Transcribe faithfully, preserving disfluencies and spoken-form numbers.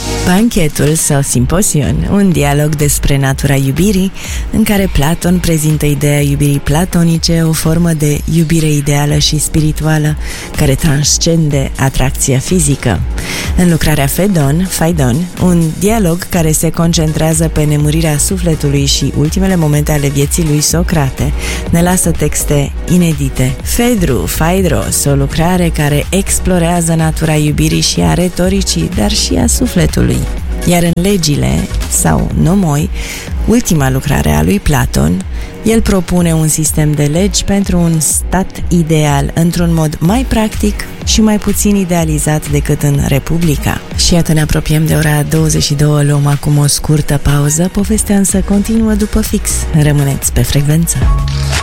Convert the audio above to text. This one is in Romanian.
Banchetul sau simposion, un dialog despre natura iubirii, în care Platon prezintă ideea iubirii platonice, o formă de iubire ideală și spirituală, care transcende atracția fizică. În lucrarea Fedon, Phaidon, un dialog care se concentrează pe nemurirea sufletului și ultimele momente ale vieții lui Socrate, ne lasă texte inedite. Phaedru, Phaedros, o lucrare care explorează natura iubirii și a retoricii, dar și a sufletului. Iar în Legile, sau Nomoi, ultima lucrare a lui Platon, el propune un sistem de legi pentru un stat ideal, într-un mod mai practic și mai puțin idealizat decât în Republica. Și iată, ne apropiem de ora douăzeci și două, luăm acum o scurtă pauză, povestea însă continuă după fix. Rămâneți pe frecvență.